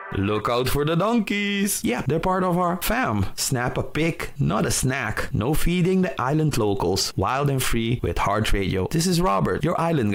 Look out for the donkeys! Yeah, they're part of our fam. Snap a pic, not a snack. No feeding the island locals. Wild and free with Heart Radio. This is Robert, your island guy.